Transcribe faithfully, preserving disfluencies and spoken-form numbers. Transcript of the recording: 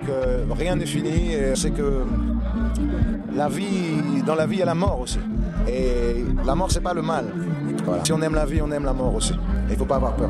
que rien n'est fini. Et c'est que la vie, dans la vie, il y a la mort aussi. Et la mort, c'est pas le mal. Voilà. Si on aime la vie, on aime la mort aussi. Il ne faut pas avoir peur.